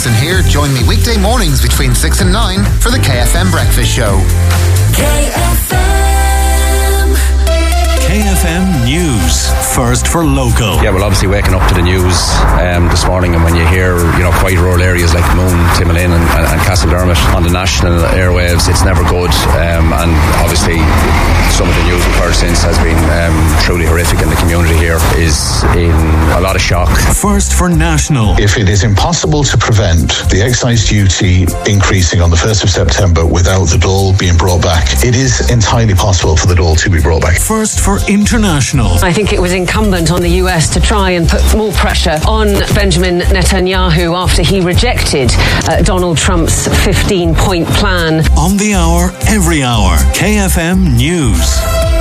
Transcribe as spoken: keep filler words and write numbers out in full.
Harrison here. Join me weekday mornings between six and nine for the K F M Breakfast Show. K F M. K F M News. First for local. Yeah, well, obviously waking up to the news um, this morning, and when you hear, you know, quite rural areas like Moon, Timolin and, and, and Castledermot on the national airwaves, it's never good. Um, and obviously some of the news we've heard since has been um, truly horrific, and the community here is in a lot of shock. First for national. If it is impossible to prevent the excise duty increasing on the first of September without the dole being brought back, it is entirely possible for the dole to be brought back. First for international. I think it was incumbent on the U S to try and put more pressure on Benjamin Netanyahu after he rejected uh, Donald Trump's fifteen-point plan. On the hour, every hour. K F M News.